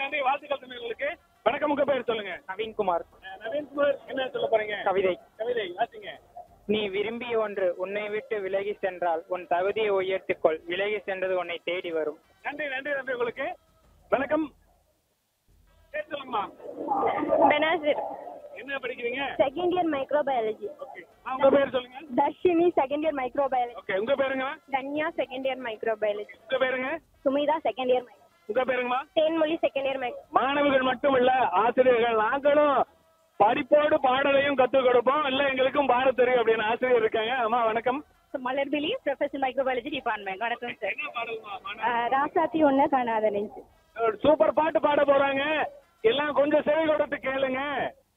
நன்றி. வாழ்த்துக்கள் தம்பி உங்களுக்கு. வணக்கம், உங்க பேர் சொல்லுங்க. நவீன்குமார். நவீன்குமார், என்ன சொல்ல போறீங்க? கவிதை. கவிதை வாசிங்க. நீ விரும்பிய ஒன்று உன்னை விட்டு விலகி சென்றால் உன் தகுதியை உயர்த்திக்கொள், விலகி சென்றது உன்னை தேடி வரும். நன்றி நன்றி தம்பி உங்களுக்கு. வணக்கம், பேர் சொல்லுங்கம்மா. பெனாசிர். என்ன படிக்கிறீங்க? Second year microbiology. ஓகே. உங்க பேர் சொல்லுங்க. Dharshini second year microbiology. Okay. உங்க பேருங்க? Dhanya second year microbiology. உங்க பேருங்க? சுமிதா செகண்ட் இயர் உங்க பேருங்கம்மா? தேன்மொழி செகண்ட் இயர் மாணவர்கள் மட்டும் இல்ல, ஆசிரியர்கள் நாங்களும் படிப்போடு பாடலையும் கத்துக் கொடுப்போம். இல்ல எங்களுக்கும் பாட தெரியும் அப்படின்னு ஆசிரியர் இருக்காங்க. அம்மா வணக்கம். Malarvizhi professional microbiology department. வணக்கம் சார். என்ன பாடல்மா? ராசாத்தி ஒண்ணு காணாத நெஞ்சு. சூப்பர் பாட்டு பாட போறாங்க. எல்லாம் கொஞ்சம் செவி கொடுத்து கேளுங்க.